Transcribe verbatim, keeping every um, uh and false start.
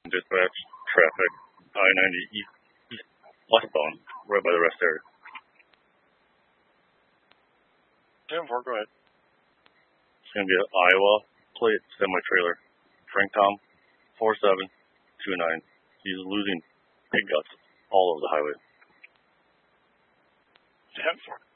Dispatch, traffic, I ninety east, east westbound, right by the rest area. ten four, go ahead. It's going to be an Iowa plate semi-trailer. Frank Tom, four seven two nine. He's losing big guts all over the highway. ten four.